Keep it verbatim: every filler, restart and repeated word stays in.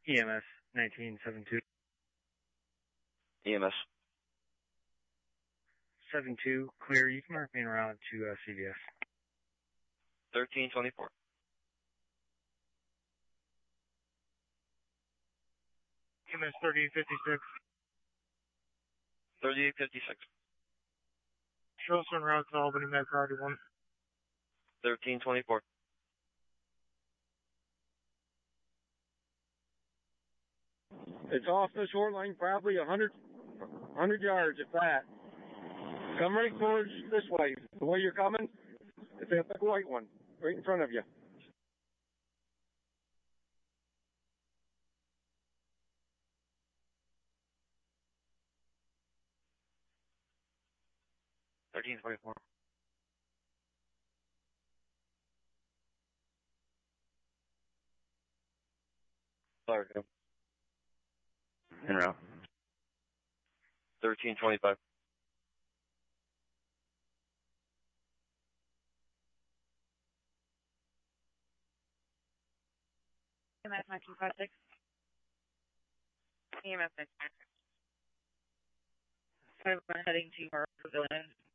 E M S nineteen seventy-two. E M S. seventy-two, clear. You can mark me around to uh, C V S. thirteen twenty-four. E M S thirty-eight fifty-six. thirty-eight fifty-six. Show us on route to Albany, Med Priority one. thirteen twenty-four. It's off the shoreline, probably a hundred, hundred yards, if that. Come right towards this way. The way you're coming, it's that big white one, right in front of you. thirteen twenty-four. Sorry. En route. thirteen twenty-five. E M S nineteen fifty-six. E M S nineteen fifty-six. I'm heading to our pavilion.